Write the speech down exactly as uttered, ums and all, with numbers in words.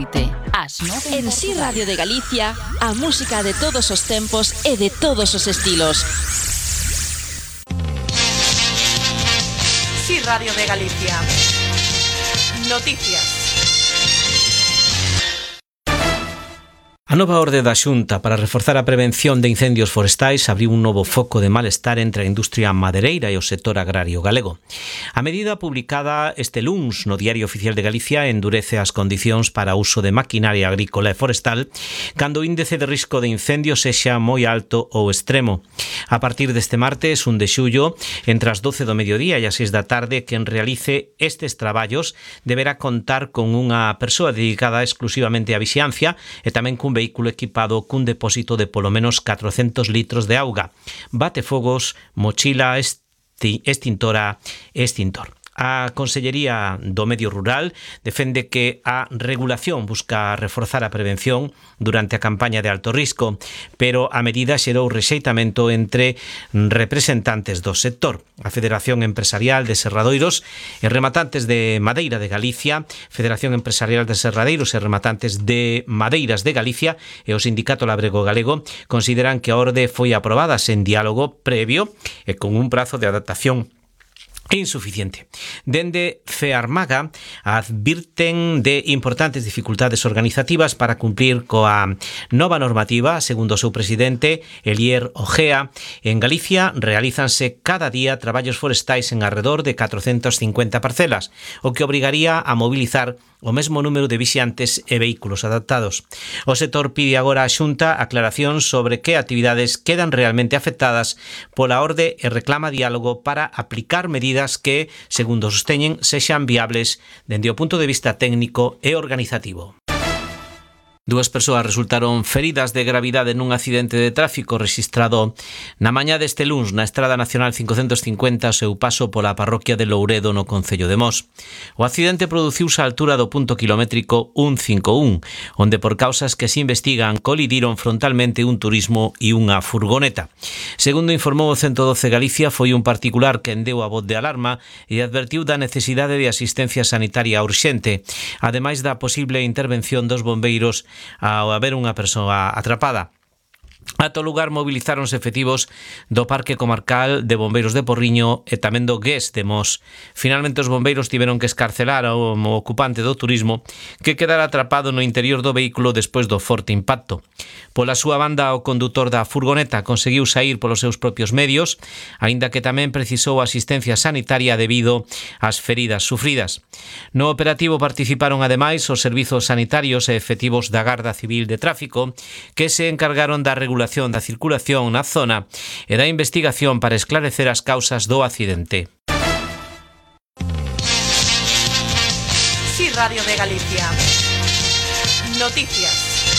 En Si Radio de Galicia, a música de todos os tempos e de todos os estilos. Si Radio de Galicia. Noticias. A nova orde da Xunta para reforzar a prevención de incendios forestais abriu un novo foco de malestar entre a industria madereira e o sector agrario galego. A medida publicada este luns no Diario Oficial de Galicia endurece as condicións para o uso de maquinaria agrícola e forestal cando o índice de risco de incendio sexa moi alto ou extremo. A partir deste martes, un de xullo, entre as doce do mediodía e as seis da tarde, quen realice estes traballos deberá contar con unha persoa dedicada exclusivamente á vixiancia e tamén cun vehículo equipado cun depósito de polo menos catrocentos litros de auga, batefogos, mochila, esti, extintora e extintor. A Consellería do Medio Rural defende que a regulación busca reforzar a prevención durante a campaña de alto risco, pero a medida xerou rexeitamento entre representantes do sector. A Federación Empresarial de Serradoiros e Rematantes de Madeira de Galicia, Federación Empresarial de Serradeiros e Rematantes de Madeiras de Galicia e o Sindicato Labrego Galego consideran que a orde foi aprobada sen diálogo previo e con un prazo de adaptación insuficiente. Dende FEARMAGA advirten de importantes dificultades organizativas para cumplir coa nova normativa. Segundo o seu presidente, Elier Ojea, en Galicia realízanse cada día traballos forestais en arredor de catrocentas cincuenta parcelas, o que obrigaría a mobilizar o mesmo número de vixiantes e vehículos adaptados. O sector pide agora á Xunta aclaración sobre que actividades quedan realmente afectadas pola orde e reclama diálogo para aplicar medidas que, segundo sosteñen, sexan viables dende o punto de vista técnico e organizativo. Dúas persoas resultaron feridas de gravidade nun accidente de tráfico rexistrado na mañá deste luns na Estrada Nacional cincocentos cincuenta ao seu paso pola parroquia de Louredo no concello de Mos. O accidente produciuse á altura do punto kilométrico ciento cincuenta e un, onde por causas que se investigan colidiron frontalmente un turismo e unha furgoneta. Segundo informou o ciento doce Galicia, foi un particular quen deu a voz de alarma e advertiu da necesidade de asistencia sanitaria urxente, ademais da posible intervención dos bombeiros ao haber unha persoa atrapada. Ata o lugar movilizáronse efectivos do Parque Comarcal de Bombeiros de Porriño e tamén do G E S de Mos. Finalmente os bombeiros tiveron que escarcelar ao ocupante do turismo que quedara atrapado no interior do vehículo despois do forte impacto. Pola súa banda, o condutor da furgoneta conseguiu saír polos seus propios medios, aínda que tamén precisou asistencia sanitaria debido ás feridas sufridas. No operativo participaron ademais os servizos sanitarios e efectivos da Garda Civil de Tráfico que se encargaron da regulación da circulación na zona e da investigación para esclarecer as causas do accidente. Si Radio de Galicia. Noticias.